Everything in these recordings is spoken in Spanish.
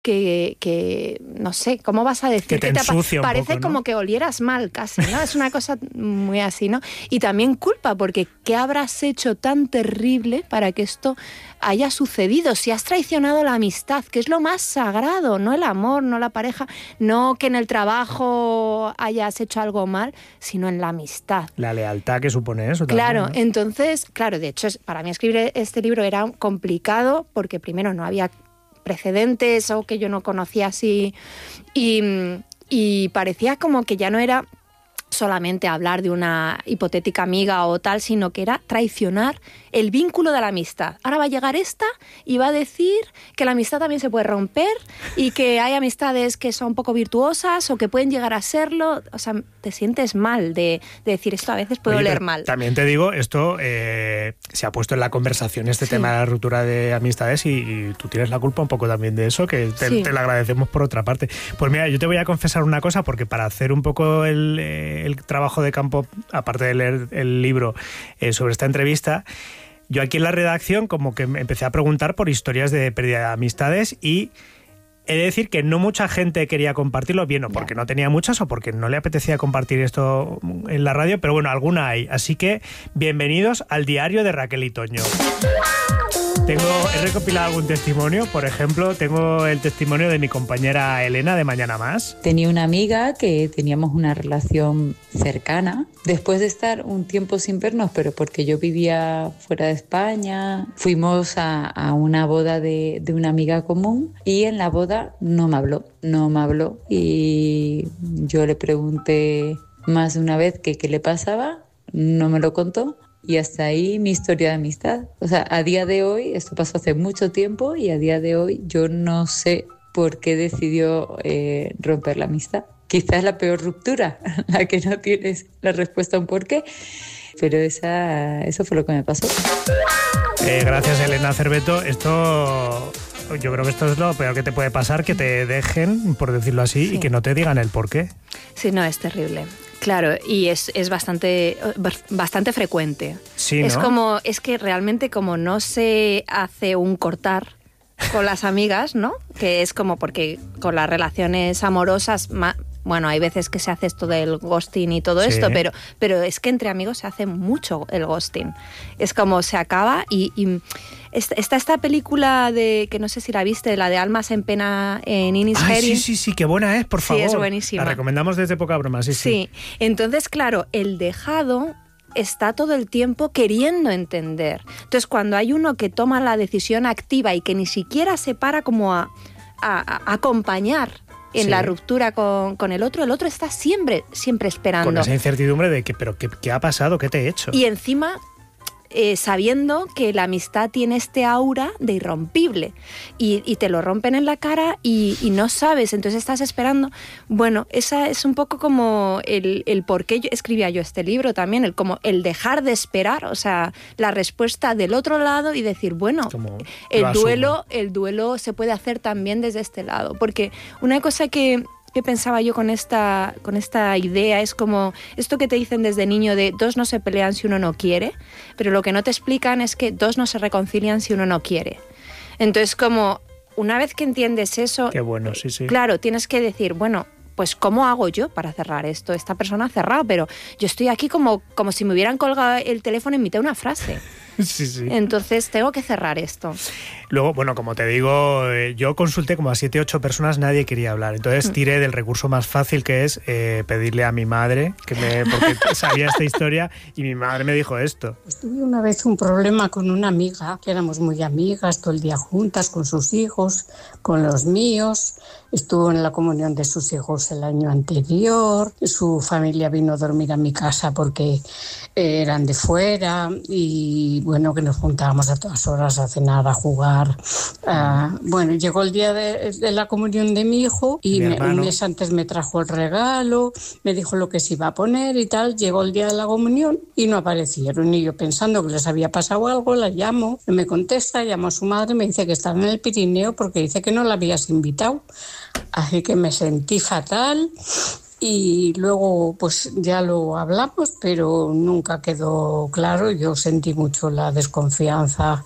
que no sé, ¿cómo vas a decir? Que te ensucia un parece poco, ¿no? como que olieras mal casi, ¿no? Es una cosa muy así, ¿no? Y también culpa, porque ¿qué habrás hecho tan terrible para que esto haya sucedido? Si has traicionado la amistad, que es lo más sagrado, no el amor, no la pareja, no que en el trabajo hayas hecho algo mal, sino en la amistad. La lealtad que supone eso Claro, también, ¿no? entonces, claro, de hecho, para mí escribir este libro era complicado porque primero no había precedentes o que yo no conocía así y parecía como que ya no era solamente hablar de una hipotética amiga o tal, sino que era traicionar el vínculo de la amistad. Ahora va a llegar esta y va a decir que la amistad también se puede romper y que hay amistades que son poco virtuosas o que pueden llegar a serlo. O sea, te sientes mal de decir esto, a veces puede oler mal. También te digo, esto se ha puesto en la conversación este tema de la ruptura de amistades y tú tienes la culpa un poco también de eso, que te lo agradecemos por otra parte. Pues mira, yo te voy a confesar una cosa, porque para hacer un poco el trabajo de campo, aparte de leer el libro sobre esta entrevista, yo aquí en la redacción como que me empecé a preguntar por historias de pérdida de amistades y he de decir que no mucha gente quería compartirlo, bien o porque no tenía muchas o porque no le apetecía compartir esto en la radio, pero bueno, alguna hay. Así que bienvenidos al diario de Raquel y Toño. He recopilado algún testimonio, por ejemplo, tengo el testimonio de mi compañera Elena de Mañana Más. Tenía una amiga que teníamos una relación cercana. Después de estar un tiempo sin vernos, pero porque yo vivía fuera de España, fuimos a una boda de una amiga común y en la boda no me habló y yo le pregunté más de una vez que qué le pasaba, no me lo contó. Y hasta ahí mi historia de amistad. O sea, a día de hoy, esto pasó hace mucho tiempo y a día de hoy yo no sé por qué decidió romper la amistad. Quizás es la peor ruptura, la que no tienes la respuesta a un por qué, pero eso fue lo que me pasó. Gracias, Elena Cerveto. Yo creo que esto es lo peor que te puede pasar, que te dejen, por decirlo así, y que no te digan el por qué. Sí, no, es terrible. Claro, y es bastante frecuente. Sí, ¿no? Es que realmente como no se hace un cortar con las amigas, ¿no? Que es como porque con las relaciones amorosas, bueno, hay veces que se hace esto del ghosting y todo esto, pero es que entre amigos se hace mucho el ghosting. Es como se acaba y está esta película que no sé si la viste, la de Almas en Pena en Innisherin. Sí, qué buena es, por favor. Sí, es buenísima. La recomendamos desde Poca Broma, sí. Sí, entonces, claro, el dejado está todo el tiempo queriendo entender. Entonces, cuando hay uno que toma la decisión activa y que ni siquiera se para como a acompañar en la ruptura con el otro está siempre esperando. Con esa incertidumbre de ¿pero qué ha pasado? ¿Qué te he hecho? Y encima sabiendo que la amistad tiene este aura de irrompible y te lo rompen en la cara y no sabes, entonces estás esperando. Bueno, esa es un poco como el por qué escribía yo este libro también, como el dejar de esperar, o sea, la respuesta del otro lado y decir, bueno, el duelo se puede hacer también desde este lado, porque una cosa que pensaba yo con esta idea es como esto que te dicen desde niño de dos no se pelean si uno no quiere, pero lo que no te explican es que dos no se reconcilian si uno no quiere. Entonces, como una vez que entiendes eso, qué bueno, sí. Claro, tienes que decir, bueno, pues ¿cómo hago yo para cerrar esto? Esta persona ha cerrado, pero yo estoy aquí como si me hubieran colgado el teléfono en mitad de una frase. Sí. Entonces tengo que cerrar esto. Luego, bueno, como te digo, yo consulté como a 7 u 8 personas, nadie quería hablar. Entonces tiré del recurso más fácil, que es pedirle a mi madre, porque sabía esta historia, y mi madre me dijo esto. Tuve una vez un problema con una amiga, que éramos muy amigas, todo el día juntas, con sus hijos, con los míos. Estuvo en la comunión de sus hijos el año anterior. Su familia vino a dormir a mi casa porque eran de fuera y bueno, que nos juntábamos a todas horas a cenar, a jugar. Bueno, llegó el día de la comunión de mi hijo y un mes antes me trajo el regalo, me dijo lo que se iba a poner y tal. Llegó el día de la comunión y no aparecieron, y yo pensando que les había pasado algo, la llamo, no me contesta, llamo a su madre, me dice que están en el Pirineo porque dice que no la habías invitado. Así que me sentí fatal y luego pues ya lo hablamos, pero nunca quedó claro. Yo sentí mucho la desconfianza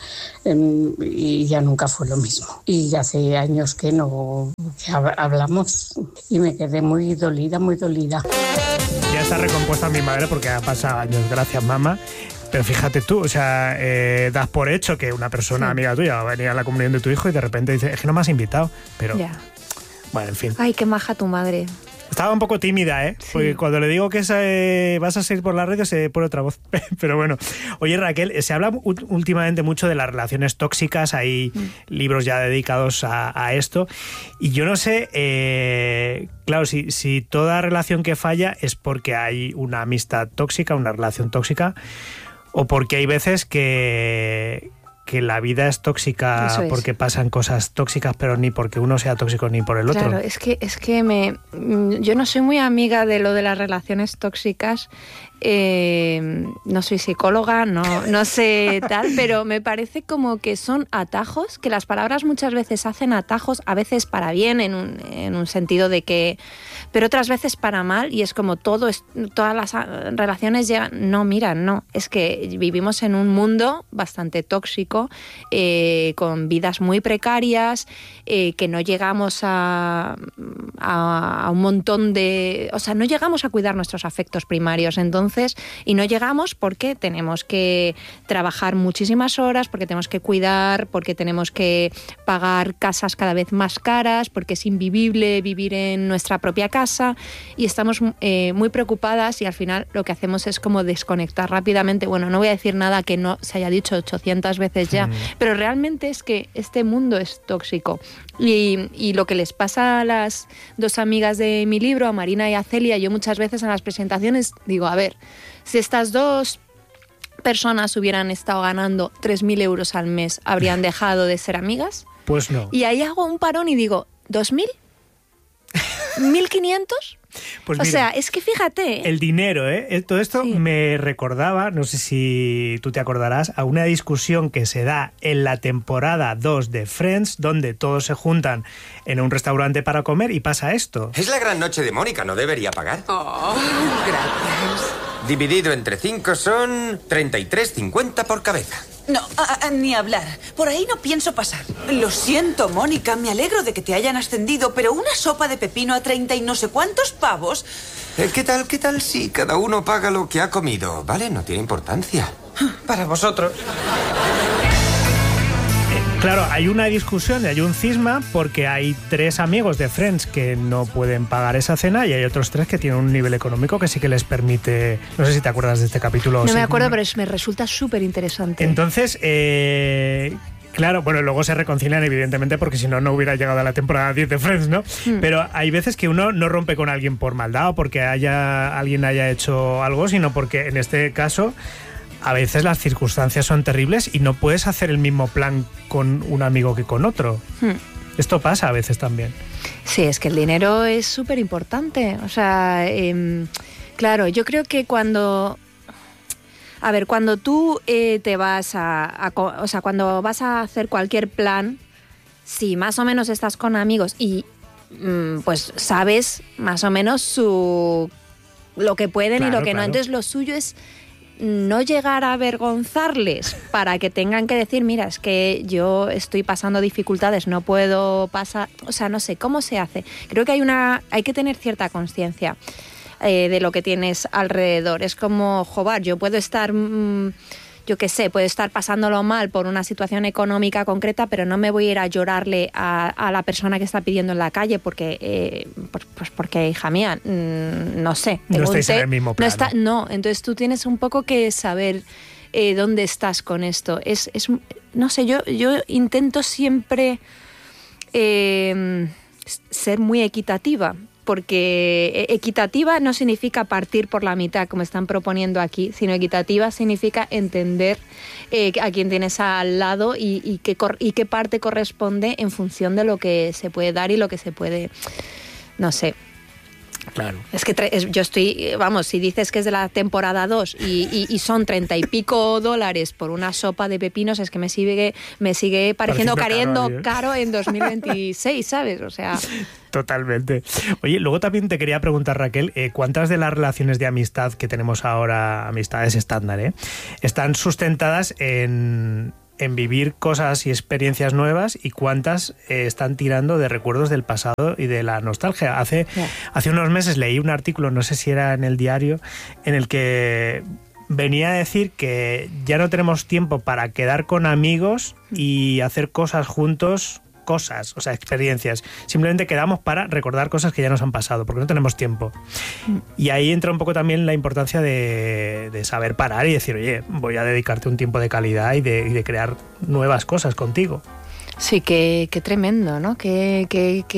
y ya nunca fue lo mismo. Y hace años que no hablamos y me quedé muy dolida, muy dolida. Ya está recompuesta mi madre porque ha pasado años, gracias mamá. Pero fíjate tú, o sea, das por hecho que una persona amiga tuya va a venir a la comunión de tu hijo y de repente dice, es que no me has invitado. Pero, ya. Bueno, en fin. Ay, qué maja tu madre. Estaba un poco tímida, ¿eh? Sí. Porque cuando le digo que vas a seguir por la radio se pone otra voz. Pero bueno. Oye, Raquel, se habla últimamente mucho de las relaciones tóxicas. Hay libros ya dedicados a esto. Y yo no sé, claro, si toda relación que falla es porque hay una amistad tóxica, una relación tóxica, o porque hay veces que la vida es tóxica porque pasan cosas tóxicas, pero ni porque uno sea tóxico ni por el otro. Claro, es que yo no soy muy amiga de lo de las relaciones tóxicas. No soy psicóloga, no sé tal, pero me parece como que son atajos, que las palabras muchas veces hacen atajos, a veces para bien, en un sentido de que, pero otras veces para mal, y es como todas las relaciones ya, no, es que vivimos en un mundo bastante tóxico, con vidas muy precarias, que no llegamos a un montón de, o sea, no llegamos a cuidar nuestros afectos primarios, entonces, y no llegamos porque tenemos que trabajar muchísimas horas, porque tenemos que cuidar, porque tenemos que pagar casas cada vez más caras, porque es invivible vivir en nuestra propia casa, y estamos muy preocupadas, y al final lo que hacemos es como desconectar rápidamente. Bueno, no voy a decir nada que no se haya dicho 800 veces ya, pero realmente es que este mundo es tóxico. Y lo que les pasa a las dos amigas de mi libro, a Marina y a Celia, yo muchas veces en las presentaciones digo, a ver, si estas dos personas hubieran estado ganando 3.000 euros al mes, ¿habrían dejado de ser amigas? Pues no. Y ahí hago un parón y digo, ¿2.000? ¿1.500? Pues o mira, sea, es que fíjate. El dinero, todo esto me recordaba, no sé si tú te acordarás, a una discusión que se da en la temporada 2 de Friends, donde todos se juntan en un restaurante para comer y pasa esto. Es la gran noche de Mónica, ¿no debería pagar? Oh, gracias. Dividido entre 5 son 33,50 por cabeza. No, ni hablar. Por ahí no pienso pasar. Lo siento, Mónica, me alegro de que te hayan ascendido, pero una sopa de pepino a 30 y no sé cuántos pavos... ¿Qué tal si cada uno paga lo que ha comido? Vale, no tiene importancia. Para vosotros. Claro, hay una discusión, hay un cisma, porque hay 3 amigos de Friends que no pueden pagar esa cena y hay otros 3 que tienen un nivel económico que sí que les permite... No sé si te acuerdas de este capítulo. No me acuerdo, pero me resulta súper interesante. Entonces, claro, bueno, luego se reconcilian evidentemente porque si no, no hubiera llegado a la temporada 10 de Friends, ¿no? Pero hay veces que uno no rompe con alguien por maldad o porque alguien haya hecho algo, sino porque en este caso... A veces las circunstancias son terribles y no puedes hacer el mismo plan con un amigo que con otro. Esto pasa a veces también. Sí, es que el dinero es súper importante. O sea, claro, yo creo que cuando tú te vas o sea, cuando vas a hacer cualquier plan, si más o menos estás con amigos y pues sabes más o menos lo que pueden y lo que no. Entonces lo suyo es no llegar a avergonzarles para que tengan que decir, mira, es que yo estoy pasando dificultades, no puedo pasar, o sea, no sé cómo se hace. Creo que hay que tener cierta conciencia de lo que tienes alrededor. Es como, joder, yo puedo estar, yo qué sé, puedo estar pasándolo mal por una situación económica concreta, pero no me voy a ir a llorarle a la persona que está pidiendo en la calle porque, pues porque, hija mía, no sé. No estáis en el mismo plano. No, entonces tú tienes un poco que saber dónde estás con esto. No sé, yo intento siempre ser muy equitativa. Porque equitativa no significa partir por la mitad, como están proponiendo aquí, sino equitativa significa entender a quién tienes al lado y qué parte corresponde en función de lo que se puede dar y lo que se puede, no sé. Claro. Es que yo estoy, vamos, si dices que es de la temporada 2 y son 30 y pico dólares por una sopa de pepinos, es que me sigue pareciendo caro en 2026, ¿sabes? O sea... Totalmente. Oye, luego también te quería preguntar, Raquel, ¿cuántas de las relaciones de amistad que tenemos ahora, amistades estándar, están sustentadas en vivir cosas y experiencias nuevas y cuántas están tirando de recuerdos del pasado y de la nostalgia? Hace unos meses leí un artículo, no sé si era en el diario, en el que venía a decir que ya no tenemos tiempo para quedar con amigos y hacer cosas juntos, o sea, experiencias. Simplemente quedamos para recordar cosas que ya nos han pasado, porque no tenemos tiempo. Y ahí entra un poco también la importancia de saber parar y decir, oye, voy a dedicarte un tiempo de calidad y de crear nuevas cosas contigo. Sí, qué tremendo, ¿no? Qué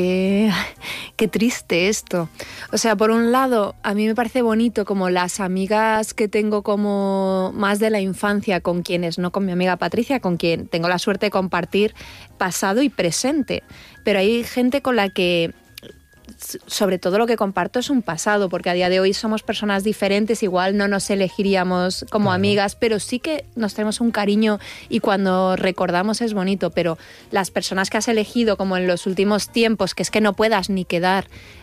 triste esto. O sea, por un lado, a mí me parece bonito como las amigas que tengo como más de la infancia, con quienes, no con mi amiga Patricia, con quien tengo la suerte de compartir pasado y presente. Pero hay gente con la que sobre todo lo que comparto es un pasado, porque a día de hoy somos personas diferentes, igual no nos elegiríamos como amigas, pero sí que nos tenemos un cariño y cuando recordamos es bonito, pero las personas que has elegido como en los últimos tiempos, que es que no puedas ni quedar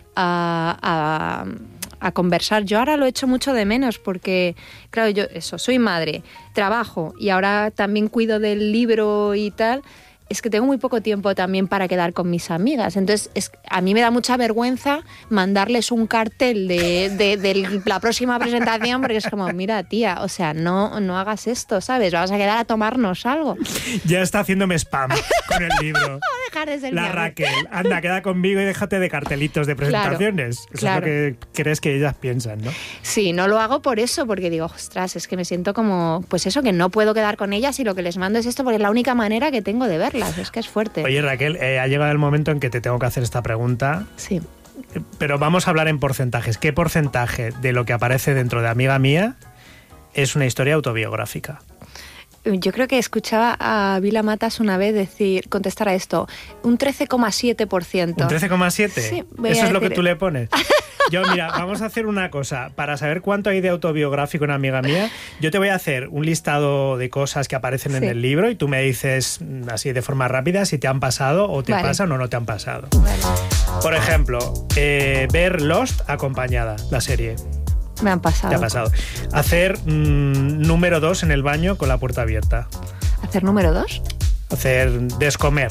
a conversar, yo ahora lo echo mucho de menos porque, claro, yo soy madre, trabajo y ahora también cuido del libro y tal. Es que tengo muy poco tiempo también para quedar con mis amigas. Entonces, a mí me da mucha vergüenza mandarles un cartel de la próxima presentación porque es como, mira, tía, o sea, no hagas esto, ¿sabes? Vamos a quedar a tomarnos algo. Ya está haciéndome spam con el libro. Dejar de ser la Raquel, anda, queda conmigo y déjate de cartelitos de presentaciones. Claro, eso es lo que crees que ellas piensan, ¿no? Sí, no lo hago por eso, porque digo, ostras, es que me siento como, pues eso, que no puedo quedar con ellas y lo que les mando es esto porque es la única manera que tengo de verlas. Es que es fuerte. Oye, Raquel, ha llegado el momento en que te tengo que hacer esta pregunta. Sí. Pero vamos a hablar en porcentajes. ¿Qué porcentaje de lo que aparece dentro de Amiga Mía es una historia autobiográfica? Yo creo que escuchaba a Vila Matas una vez contestar a esto, un 13,7%. ¿Un 13,7%? Sí, ¿Eso es lo que tú le pones? Yo, mira, vamos a hacer una cosa. Para saber cuánto hay de autobiográfico en Amiga Mía, yo te voy a hacer un listado de cosas que aparecen en el libro y tú me dices así de forma rápida si te han pasado o te pasan o no te han pasado. Vale. Por ejemplo, ver Lost acompañada, la serie. Me han pasado. Te ha pasado. Hacer número 2 en el baño con la puerta abierta. ¿Hacer número 2? Hacer descomer.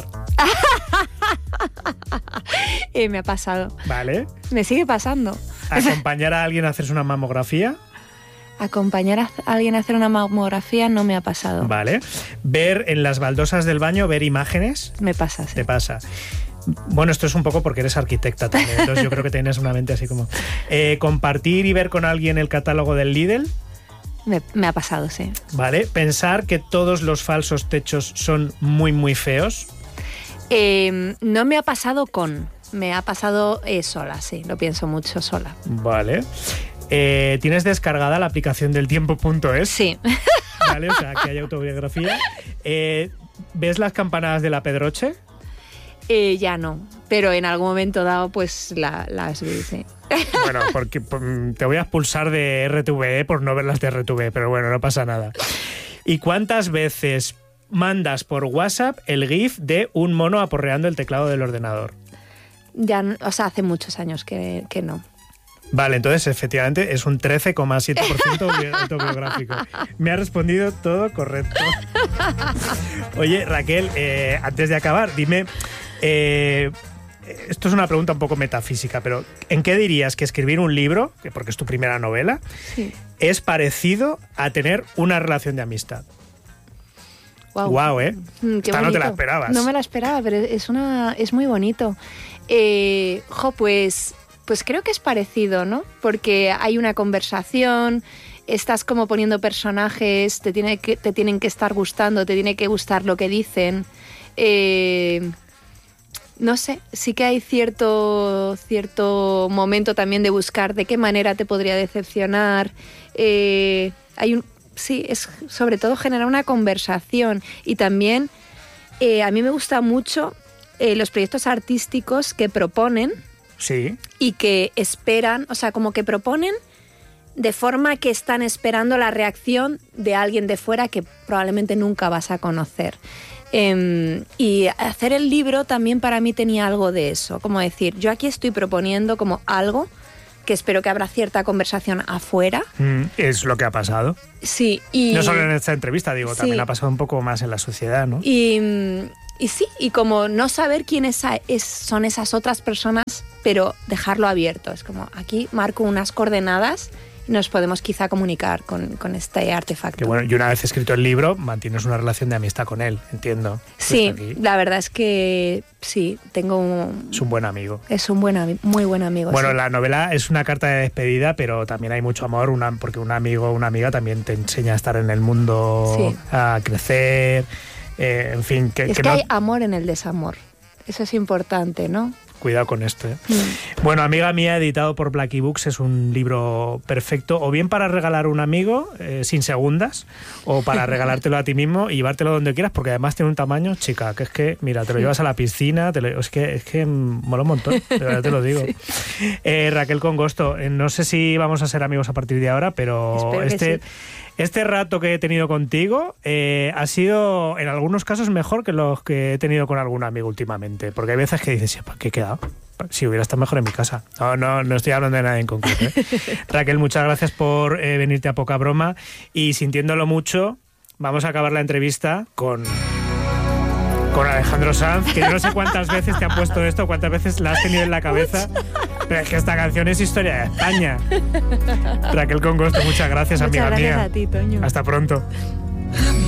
Me ha pasado. Vale. Me sigue pasando. ¿Acompañar a alguien a hacerse una mamografía? Acompañar a alguien a hacer una mamografía no me ha pasado. Vale. ¿Ver en las baldosas del baño, ver imágenes? Me pasa, sí. Te pasa. Bueno, esto es un poco porque eres arquitecta también, entonces yo creo que tienes una mente así como... ¿compartir y ver con alguien el catálogo del Lidl? Me ha pasado, sí. Vale. ¿Pensar que todos los falsos techos son muy, muy feos? No me ha pasado me ha pasado sola, sí, lo pienso mucho sola. Vale. ¿Tienes descargada la aplicación del tiempo.es? Sí. Vale, o sea, que hay autobiografía. ¿Ves las campanadas de la Pedroche? Ya no, pero en algún momento dado pues las vi, sí. Bueno, porque te voy a expulsar de RTV por no ver las de RTV, pero bueno, no pasa nada. ¿Y cuántas veces mandas por WhatsApp el GIF de un mono aporreando el teclado del ordenador? Ya, o sea, hace muchos años que no. Vale, entonces efectivamente es un 13,7% autobiográfico. Me ha respondido todo correcto. Oye, Raquel, antes de acabar, dime... esto es una pregunta un poco metafísica, pero ¿en qué dirías que escribir un libro, porque es tu primera novela, sí, es parecido a tener una relación de amistad? Guau, ¿eh? Esta no te la esperabas. No me la esperaba, pero es muy bonito. Pues creo que es parecido, ¿no? Porque hay una conversación, estás como poniendo personajes, te tienen que estar gustando, te tiene que gustar lo que dicen. No sé, sí que hay cierto momento también de buscar de qué manera te podría decepcionar. Sí, es sobre todo generar una conversación y también a mí me gusta mucho los proyectos artísticos que proponen Sí. Y que esperan, o sea, como que proponen de forma que están esperando la reacción de alguien de fuera que probablemente nunca vas a conocer. Y hacer el libro también para mí tenía algo de eso, como decir, yo aquí estoy proponiendo como algo que espero que habrá cierta conversación afuera. Es lo que ha pasado. Sí. Y no solo en esta entrevista, digo, sí. También ha pasado un poco más en la sociedad, ¿no? Y sí, y como no saber quiénes son esas otras personas, pero dejarlo abierto. Es como, aquí marco unas coordenadas y nos podemos quizá comunicar con este artefacto. Que bueno, y una vez escrito el libro, mantienes una relación de amistad con él, entiendo. Sí, la verdad es que sí, es un buen amigo. Es un muy buen amigo. Bueno, sí. La novela es una carta de despedida, pero también hay mucho amor, porque un amigo o una amiga también te enseña a estar en el mundo, sí. A crecer, en fin. Es que hay amor en el desamor, eso es importante, ¿no? Cuidado con esto, ¿eh? Bueno, Amiga Mía, editado por Blackie Books, es un libro perfecto, o bien para regalar a un amigo sin segundas, o para regalártelo a ti mismo y llevártelo donde quieras, porque además tiene un tamaño, chica, que es que, mira, te lo llevas a la piscina, es que mola un montón, de verdad te lo digo. Sí. Raquel Congosto, no sé si vamos a ser amigos a partir de ahora, pero este rato que he tenido contigo ha sido en algunos casos mejor que los que he tenido con algún amigo últimamente, porque hay veces que dices, ¿para qué he quedado? Si hubiera estado mejor en mi casa. No estoy hablando de nada en concreto, ¿eh? Raquel, muchas gracias por venirte a Poca Broma, y sintiéndolo mucho, vamos a acabar la entrevista con Alejandro Sanz, que yo no sé cuántas veces te han puesto esto, cuántas veces la has tenido en la cabeza, pero es que esta canción es historia de España. Raquel Congosto, muchas gracias, amiga mía. Muchas gracias a ti, Toño. Hasta pronto.